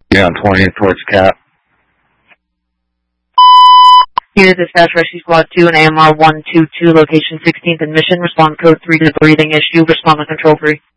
Yeah, on 20th towards Cap. Unit Dispatch Rescue Squad 2 and AMR 122, location 16th and Mission. Respond code 3 to the breathing issue. Respond with control 3.